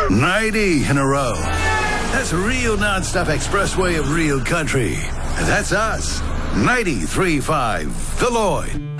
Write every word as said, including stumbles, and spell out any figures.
ninety in a row. That's a real non-stop expressway of real country. And that's us. ninety-three point five, The Lloyd.